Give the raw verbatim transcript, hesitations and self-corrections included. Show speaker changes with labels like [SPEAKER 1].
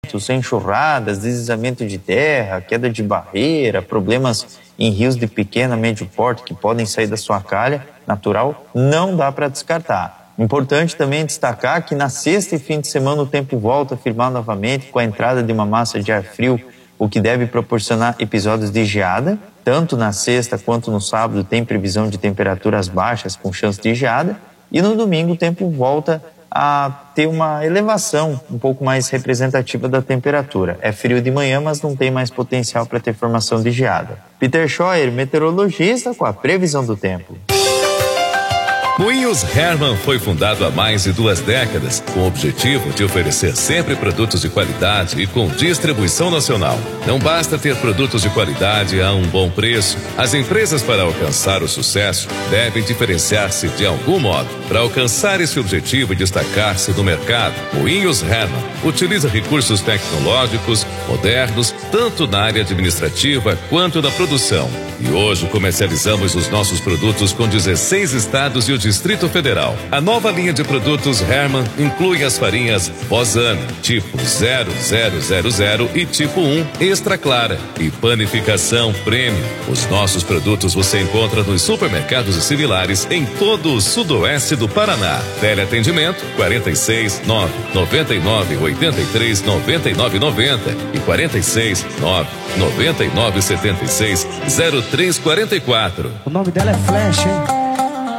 [SPEAKER 1] enxurradas, deslizamento de terra, queda de barreira, problemas em rios de pequeno a médio porte que podem sair da sua calha natural, não dá para descartar. Importante também destacar que na sexta e fim de semana o tempo volta a firmar novamente com a entrada de uma massa de ar frio, o que deve proporcionar episódios de geada. Tanto na sexta quanto no sábado tem previsão de temperaturas baixas com chance de geada. E no domingo o tempo volta a ter uma elevação um pouco mais representativa da temperatura. É frio de manhã, mas não tem mais potencial para ter formação de geada. Peter Scheuer, meteorologista, com a previsão do tempo.
[SPEAKER 2] Moinhos Hermann foi fundado há mais de duas décadas, com o objetivo de oferecer sempre produtos de qualidade e com distribuição nacional. Não basta ter produtos de qualidade a um bom preço. As empresas, para alcançar o sucesso, devem diferenciar-se de algum modo. Para alcançar esse objetivo e destacar-se no mercado, Moinhos Hermann utiliza recursos tecnológicos modernos, tanto na área administrativa quanto na produção. E hoje comercializamos os nossos produtos com dezesseis estados e o Distrito Federal. A nova linha de produtos Hermann inclui as farinhas Bozano, tipo zero zero zero zero e tipo um Extra Clara e panificação Premium. Os nossos produtos você encontra nos supermercados e similares em todo o sudoeste do Paraná. Teleatendimento quarenta e seis, nove noventa e nove, oitenta e três, noventa e nove, noventa e quarenta e seis, nove noventa e nove, setenta e seis, zero três quarenta e quatro.
[SPEAKER 3] O nome dela é Flash, hein?